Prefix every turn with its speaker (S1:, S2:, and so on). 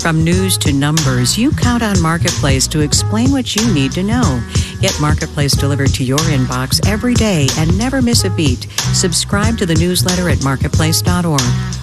S1: From news to numbers, you count on Marketplace to explain what you need to know. Get Marketplace delivered to your inbox every day and never miss a beat. Subscribe to the newsletter at marketplace.org.